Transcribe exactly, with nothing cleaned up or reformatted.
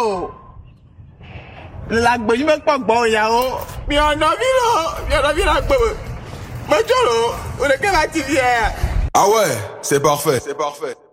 Oh! La gbèyí me pas bon yao. Mi on a vu là, mi on a vu là que me jolo, on est que la tivière. Ah ouais, c'est parfait, c'est parfait.